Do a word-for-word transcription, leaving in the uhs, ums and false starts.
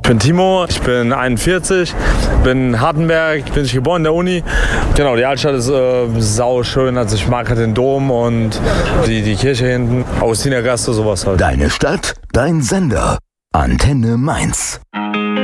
bin Timo, ich bin einundvierzig, bin in Hartenberg, bin ich geboren in der Uni. Genau, die Altstadt ist äh, sau schön, also ich mag halt den Dom und die, die Kirche hinten, Augustinergasse, sowas halt. Deine Stadt, dein Sender. Antenne Mainz.